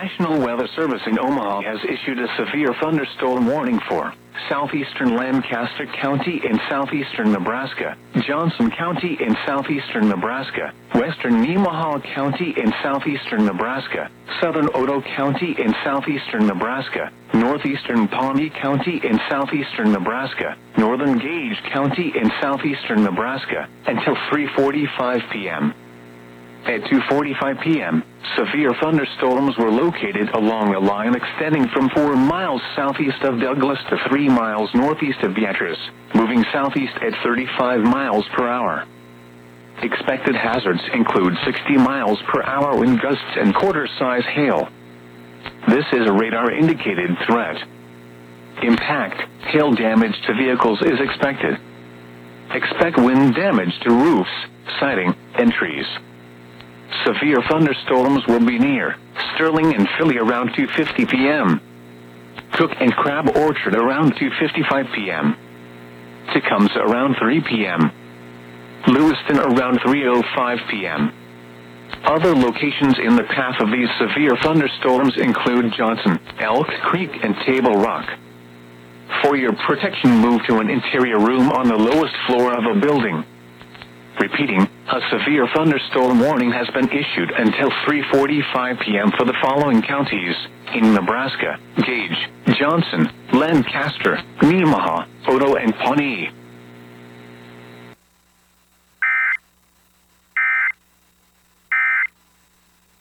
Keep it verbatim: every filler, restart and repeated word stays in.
National Weather Service in Omaha has issued a severe thunderstorm warning for southeastern Lancaster County in southeastern Nebraska, Johnson County in southeastern Nebraska, western Nemaha County in southeastern Nebraska, southern Otoe County in southeastern Nebraska, northeastern Pawnee County in southeastern Nebraska, northern Gage County in southeastern Nebraska, until three forty-five p m At two forty-five p m, severe thunderstorms were located along a line extending from four miles southeast of Douglas to three miles northeast of Beatrice, moving southeast at thirty-five miles per hour. Expected hazards include sixty miles per hour wind gusts and quarter-size hail. This is a radar-indicated threat. Impact, hail damage to vehicles is expected. Expect wind damage to roofs, siding, and trees. Severe thunderstorms will be near Sterling and Philly around two fifty p m Cook and Crab Orchard around two fifty-five p m Tecumseh around three p m Lewiston around three oh five p m Other locations in the path of these severe thunderstorms include Johnson, Elk Creek, and Table Rock. For your protection, move to an interior room on the lowest floor of a building. Repeating, a severe thunderstorm warning has been issued until three forty-five p m for the following counties in Nebraska: Gage, Johnson, Lancaster, Nemaha, Otoe, and Pawnee.